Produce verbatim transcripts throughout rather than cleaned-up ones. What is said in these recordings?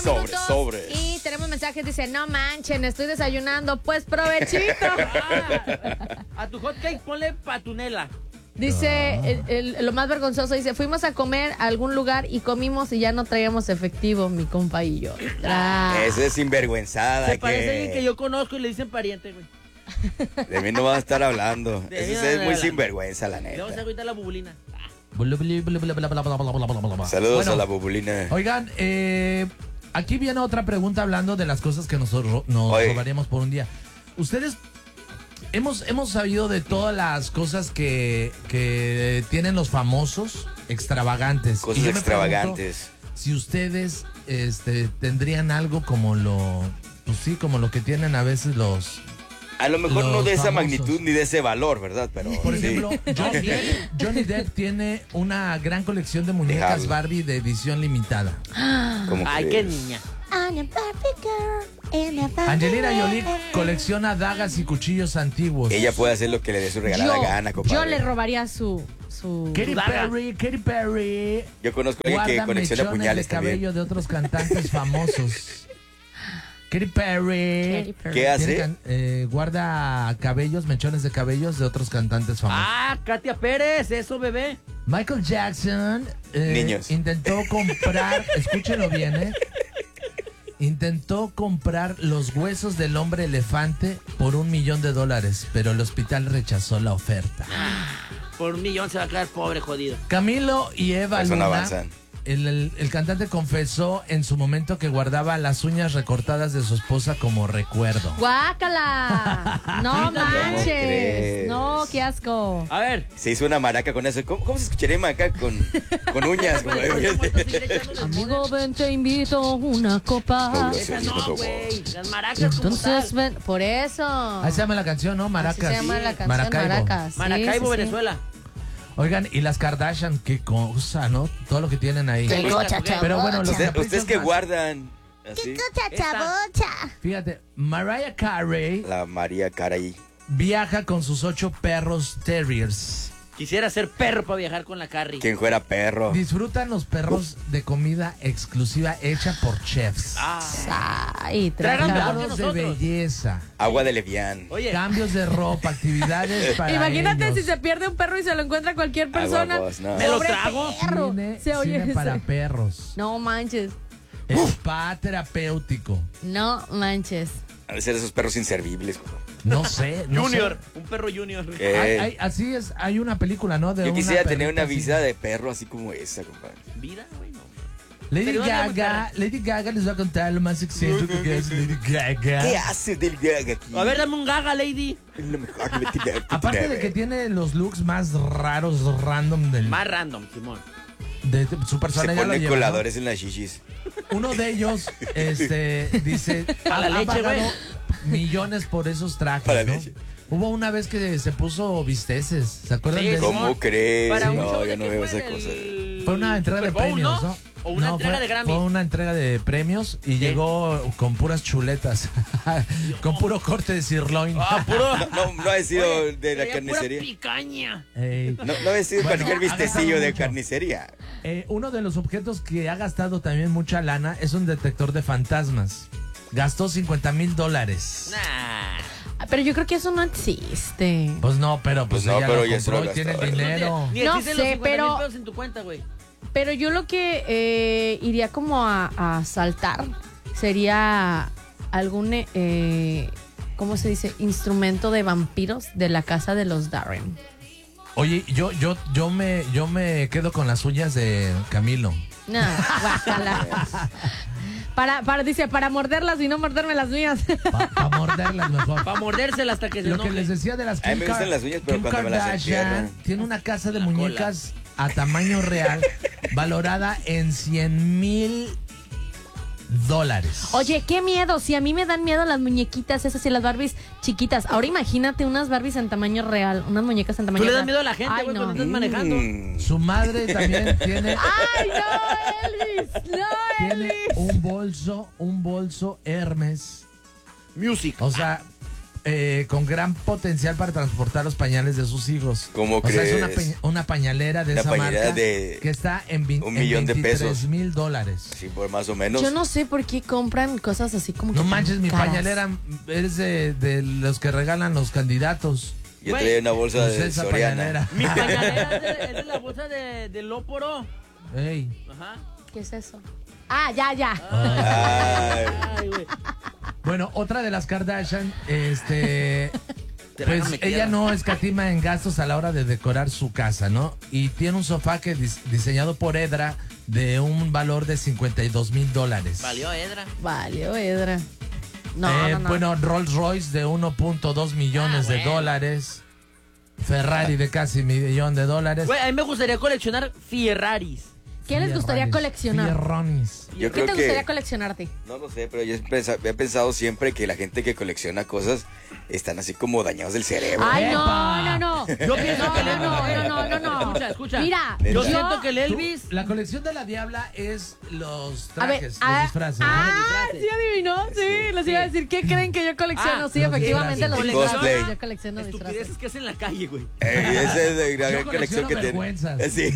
Sobre, sobre. Y tenemos mensajes, dice, no manchen, estoy desayunando, pues provechito. Ah, a tu hot cake ponle patunela. Dice, el, el- lo más vergonzoso, dice, fuimos a comer a algún lugar y comimos y ya no traíamos efectivo, mi compa y yo. Ah. Esa es sinvergüenzada. Se parece a alguien que... que yo conozco y le dicen pariente, güey. De mí no van a estar hablando. De mí Eso no es van a muy hablar. sinvergüenza, la Le vamos a neta. agüitar la bubulina. Saludos Bueno, a la bubulina. Oigan, eh, aquí viene otra pregunta hablando de las cosas que nos, ro- nos Oye. robaríamos por un día. Ustedes, hemos, hemos sabido de todas las cosas que, que tienen los famosos extravagantes. Cosas Y yo me extravagantes. pregunto si ustedes este, tendrían algo como lo, pues sí, como lo que tienen a veces los... A lo mejor no Los de esa famosos. magnitud ni de ese valor, ¿verdad? Pero Por sí. ejemplo, Johnny, Depp, Johnny Depp tiene una gran colección de muñecas Déjalo. Barbie de edición limitada. ¿Cómo Ay, crees? qué niña. Angelina Jolie colecciona dagas y cuchillos antiguos. Ella puede hacer lo que le dé su regalada Yo, gana, compadre. yo le robaría su... su... Katy daga. Perry, Katy Perry Yo conozco a alguien que guarda colecciona mechones puñales de cabello también. de otros cantantes famosos. Katy Perry, Katy Perry. ¿Qué hace? tiene can- eh, guarda cabellos, mechones de cabellos de otros cantantes famosos. Ah, Katia Pérez, eso, bebé. Michael Jackson eh, Niños. intentó comprar, escúchenlo bien, ¿eh? Intentó comprar los huesos del hombre elefante por un millón de dólares, pero el hospital rechazó la oferta. Por un millón se va a quedar pobre, jodido. Camilo y Eva Eso no Luna, avanzan. el, el- el cantante confesó en su momento que guardaba las uñas recortadas de su esposa como recuerdo. ¡Guácala! No manches. crees? No, qué asco. A ver. Se hizo una maraca con eso. ¿Cómo, cómo se escucharía maca con, con uñas? Como- Amigo, ven, te invito a una copa. Esa no, Por favor. güey. Las maracas como Entonces, tal. ven, por eso. Ahí se llama la canción, ¿no? Maracas. Así se llama la canción, Maracaibo. Maracas. Sí, Maracaibo, sí, sí. Venezuela. Oigan, y las Kardashian, qué cosa, ¿no? Todo lo que tienen ahí. Qué cosa, Pero bueno, los Usted- caprichos ustedes que más- guardan así. Fíjate, Mariah Carey La María Carey. viaja con sus ocho perros terriers. Quisiera ser perro para viajar con la Carrie. Quien fuera perro. Disfrutan los perros de comida exclusiva hecha por chefs. Ah. Ay, Tragan traga. mejor que Cuidados de nosotros. belleza, Agua de levián. Oye, cambios de ropa, actividades para Imagínate ellos. si se pierde un perro y se lo encuentra cualquier persona. Aguas, no. ¿me lo Pobre trago? perro. Cine, Se oye cine ese. para perros. No manches. Spa terapéutico. No manches. Han de ser esos perros inservibles. No sé. No Junior. sé. Un perro junior. Eh, Hay- hay- así es, hay una película, ¿no? De Yo quisiera tener perrita una así. visa de perro así como esa, compadre. Vida, güey, no. Lady Pero igual muy Gaga, perra. Lady Gaga les va a contar lo más excéntrico que es Lady Gaga. ¿Qué hace del Gaga aquí? A ver, dame un gaga, lady. Es lo mejor que me tiene- que Aparte tiene. de que tiene los looks más raros, random del, Más random, Simón. de su persona, Se ya lo ponen lleva, ¿no? coladores en las shishis. Uno de ellos, este, dice, A la ha, leche, ha pagado güey. millones por esos trajes, Para la ¿no? leche. Hubo una vez que se puso visteces, ¿se acuerdan Sí, de eso? ¿Cómo Simón. crees? Para un No, show yo de no qué veo fue esa cosa. del Fue una entrega de Super Bowl, premios, ¿no? ¿no? O una No, entrega fue, de Grammy. Fue una entrega de premios y llegó con puras chuletas, con puro corte de sirloin. Ah, puro. No, no ha sido Oye, de la traía carnicería. Pura picaña. Ey. No, no ha sido Bueno, cualquier ha vistecillo gastado de mucho. carnicería. Eh, uno de los objetos que ha gastado también mucha lana es un detector de fantasmas. Gastó cincuenta mil dólares. Nah. Pero yo creo que eso no existe. Pues no, pero pues, Pues no, ella pero lo ya se compró lo y tiene el gastó. dinero. Ni No existen sé, los cincuenta mil pero- pesos en tu cuenta, güey. Pero yo lo que eh, iría como a, a saltar sería algún, eh, ¿cómo se dice? Instrumento de vampiros de la casa de los Darren. Oye, yo, yo, yo me, yo me quedo con las uñas de Camilo. No, guácala. Para, para, dice, para morderlas y no morderme las mías. Para morderlas mejor. Para mordérsela hasta que se Lo que enoje. les decía de las A mí Kim, me gustan Kar- las uñas, pero Kim cuando me las Kardashian entierran. tiene una casa de La muñecas a tamaño real valorada en cien mil dólares. Oye, qué miedo. Si a mí me dan miedo las muñequitas esas y las Barbies chiquitas. Ahora imagínate unas Barbies en tamaño real, unas muñecas en tamaño Tú le real. das miedo a la gente, Ay, güey, no. cuando estás manejando. Mm. Su madre también tiene, ¡Ay, no, Elvis! ¡No, tiene Elvis! un bolso, un bolso Hermes. Music. O sea, eh, con gran potencial para transportar los pañales de sus hijos. ¿Cómo o sea, es una, crees? peñ- una pañalera de Una esa pañalera marca de que está en, vi- un en millón de pesos. veintitrés mil dólares. Sí, por más o menos. Yo no sé por qué compran cosas así como que No tan manches, mi caras. pañalera es de, de los que regalan los candidatos. Yo Güey, traía una bolsa Pues de esa Soriana. pañalera. Mi pañalera es de, es de la bolsa de, de Lóporo. Ey. Ajá. ¿Qué es eso? Ah, ya, ya. Ay, Ay, güey. Bueno, otra de las Kardashian, este, pues Trágame ella tierra. no escatima en gastos a la hora de decorar su casa, ¿no? Y tiene un sofá que dis- diseñado por Edra de un valor de cincuenta y dos mil dólares. Valió Edra. Valió, Edra. No, Eh, no, no. Bueno, Rolls Royce de uno punto dos millones Ah, de bueno. dólares. Ferrari de casi millón de dólares. Güey, a mí me gustaría coleccionar Ferraris. ¿Qué les gustaría Ferraris, coleccionar? Ferronis. yo ¿Qué creo te que gustaría coleccionarte? no lo sé, pero yo he pensa- he pensado siempre que la gente que colecciona cosas están así como dañados del cerebro. Ay, no, ¡Epa! no, no. Yo pienso no, que no, el- no, no, no, no, no. Escucha, escucha. Mira, Neta. Yo yo... siento que el Tú- Elvis. La colección de la Diabla es los A ver, trajes, ah, los disfraces. ¿no? ah, sí adivinó, sí, Sí. les iba a decir, ¿qué creen que yo colecciono? Ah, sí, los efectivamente los disfraces. disfraces, Cosplay. yo colecciono disfraces. Estupideces que hacen en la calle, güey. Eh, esa es de la Yo gran colección colecciono que tiene. vergüenzas. Eh, Sí.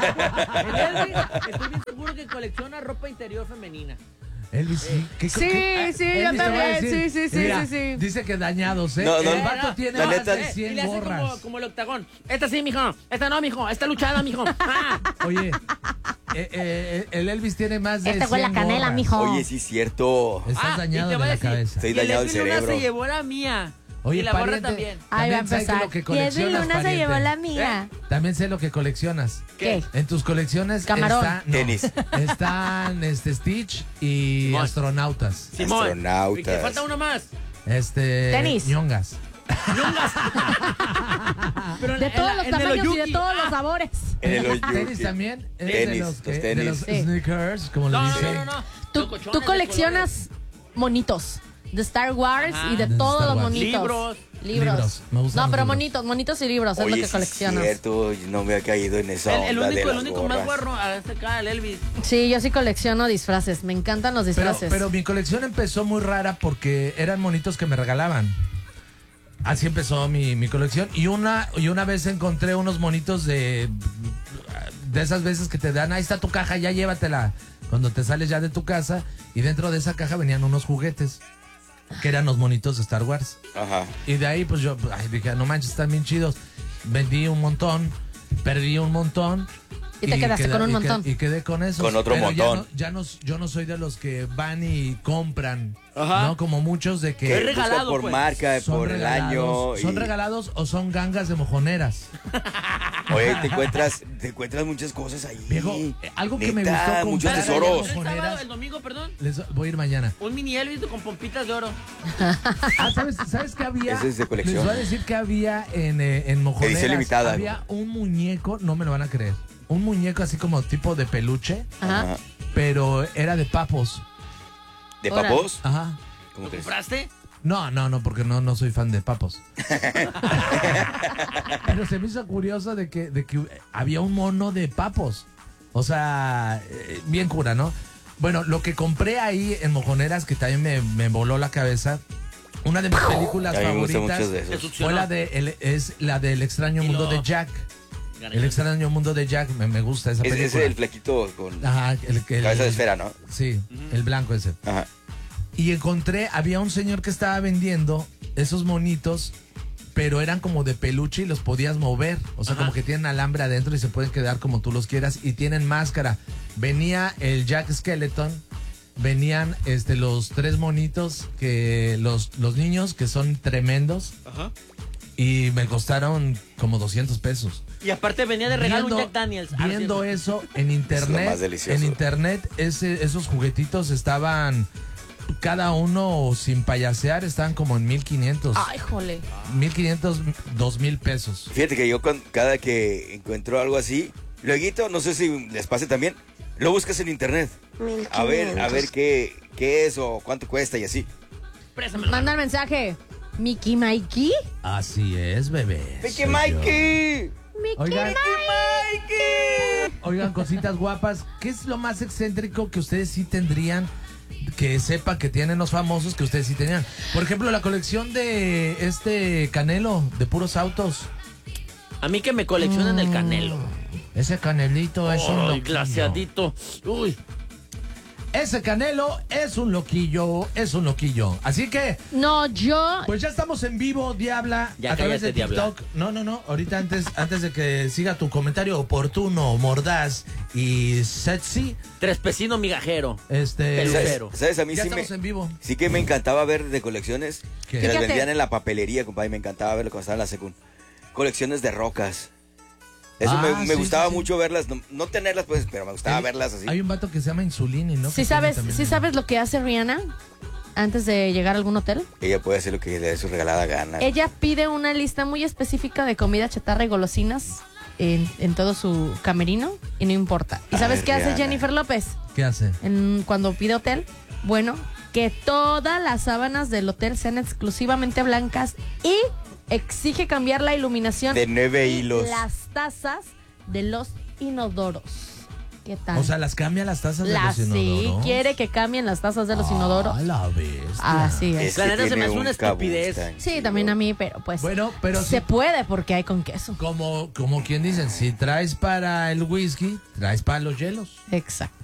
El Elvis, estoy bien seguro que colecciona ropa interior femenina. Elvis, sí. ¿Qué- Sí, qué- sí, yo Elvis te va a también, decir, sí, sí, sí, mira, sí, sí. Dice que dañados, ¿eh? No, no, el no, vato no, tiene la más neta- de Eh, y cien le hace gorras. como, como el octagón. Esta sí, mijo. Esta no, mijo. Esta luchada, mijo. Ah. Oye, eh, eh, el Elvis tiene más de Este huele a cien canela, gorras. mijo. Oye, sí es cierto. Estás Ah, y dañado te de voy a la decir, cabeza. Estoy y el dañado el Elvis Luna cerebro. se llevó la mía. Oye, y la gorra pariente, también. Ahí va a también sé que empezar. lo que Y Edwin coleccionas, Luna se pariente. llevó la mía. También sé lo que coleccionas. ¿Qué? En tus colecciones Camarón. está- no, Tenis. están este Stitch y Simón. astronautas. Simón. Astronautas. Y que falta uno más. Este Tenis. ñongas. Pero en De la- todos en los la- en el tamaños y de Oyuki. todos los Ah, sabores. En el Oyuki. Tenis también. Es de Tenis, los, los que- de tenis. los Sí. sneakers, como le No, no, dicen. no, no. Tú, Locochones tú de coleccionas monitos de Star Wars Ajá. y de De todos Star los Wars. monitos. Libros. Libros. Libros. Me gustan No, los pero libros. monitos, monitos y libros es Oye, lo que sí coleccionas. es cierto. Yo no me había caído en esa El, el onda de único, el las único más gorras. guarro a este acá, el Elvis. Sí, yo sí colecciono disfraces. Me encantan los Pero, disfraces. pero mi colección empezó muy rara porque eran monitos que me regalaban. Así empezó mi, mi colección. Y una, y una vez encontré unos monitos de. De esas veces que te dan, ahí está tu caja, ya llévatela. Cuando te sales ya de tu casa. Y dentro de esa caja venían unos juguetes. Que eran los monitos de Star Wars. Ajá. Y de ahí, pues yo ay, dije, no manches, están bien chidos. Vendí un montón, perdí un montón. Y te quedaste con un y montón. y quedé con eso. Con otro montón. Ya, no, ya no, yo no soy de los que van y compran, Ajá. ¿no? Como muchos de Que Es que regalado, busca por pues. marca, son por el regalados. año. ¿Son y- regalados o son gangas de mojoneras? Oye, te encuentras, te encuentras muchas cosas ahí. Viejo, eh, algo que me Neta, gustó muchos comprar allá tesoros. en El sábado, Mojoneras. el domingo, perdón. Les voy a ir mañana. Un mini Elvis con pompitas de oro. Ah, ¿sabes, ¿sabes qué había? Ese es de colección. Les voy a decir que había en, eh, en Mojoneras. Edición limitada, Había un muñeco, no me lo van a creer. Un muñeco así como tipo de peluche, Ajá. Ajá. pero era de papos. ¿De Órale. papos? Ajá. ¿Cómo ¿Lo crees? compraste? No, no, no, porque no, no soy fan de papos. Pero se me hizo curioso de que, de que había un mono de papos. O sea, eh, bien cura, ¿no? Bueno, lo que compré ahí en Mojoneras, que también me, me voló la cabeza, una de mis películas A mí me gustan favoritas muchos de Se esos. succionó. fue la de el- es la del extraño Y mundo lo- de Jack. El extraño mundo de Jack, me, me gusta esa Es, película. ese es el flaquito con Ajá, el, el- cabeza de esfera, ¿no? Sí, el blanco ese. Ajá. Y encontré, había un señor que estaba vendiendo esos monitos, pero eran como de peluche y los podías mover. O sea, Ajá. como que tienen alambre adentro y se pueden quedar como tú los quieras. Y tienen máscara. Venía el Jack Skeleton, venían este, los tres monitos, que los, los niños que son tremendos. Ajá. Y me costaron como doscientos pesos. Y aparte venía de regalo un Jack Daniels. Ah, viendo sí. eso en Es lo internet, más delicioso. en internet ese, esos juguetitos estaban cada uno sin payasear, estaban como en mil quinientos, Ay, jole. mil quinientos, dos mil pesos. Fíjate que yo cuan- cada que encuentro algo así, luego, no sé si les pase también, lo buscas en internet. A ver, a ver qué, qué es o cuánto cuesta y así. Préstamelo. Manda el mensaje. Mickey Mikey. Así es, bebé. ¡Pique soy yo. Mikey! Mickey Oigan, ¡Mikey! oigan, cositas guapas, ¿qué es lo más excéntrico que ustedes sí tendrían que sepa que tienen los famosos que ustedes sí tenían. Por ejemplo, la colección de este Canelo, de puros autos. A mí que me coleccionan el Canelo. Ese Canelito es un Ay, loquillo. glaciadito. Uy. Ese Canelo es un loquillo, es un loquillo. Así que, No, yo. pues ya estamos en vivo, Diabla, Ya a través de cállate, TikTok. No, no, no. Ahorita antes, antes de que siga tu comentario oportuno, mordaz y sexy, Tres pesino migajero. este. Pelucero. ¿Sabes? ¿Sabes? A mí Ya sí me, estamos en vivo. sí que me encantaba ver de colecciones ¿Qué? que las Fíjate. vendían en la papelería, compadre. Me encantaba verlo cuando estaba en la secund. Colecciones de rocas. Eso Ah, me, me sí, gustaba sí, sí. mucho verlas, no, no tenerlas pues, pero me gustaba Hay- verlas así. Hay un vato que se llama Insulini, ¿no? ¿Sí Que sabes, tiene ¿sí también- sabes lo que hace Rihanna antes de llegar a algún hotel? Ella puede hacer lo que le dé su regalada gana. Ella pide una lista muy específica de comida chatarra y golosinas en, en todo su camerino y no importa. ¿Y sabes Ay, qué hace Rihanna. Jennifer López ¿Qué hace? en, cuando pide hotel? Bueno, que todas las sábanas del hotel sean exclusivamente blancas y exige cambiar la iluminación De nueve y hilos. las tazas de los inodoros. ¿Qué tal? O sea, las cambia las tazas Las- de los sí, inodoros. quiere que cambien las tazas de los inodoros. Ah, la bestia. Así es. Es La que neta se me tiene hace una un estupidez. cabuz tan Sí, chido. también a mí, pero pues Bueno, pero se sí- puede porque hay con queso. Como, como quien dicen, si traes para el whisky, traes para los hielos. Exacto.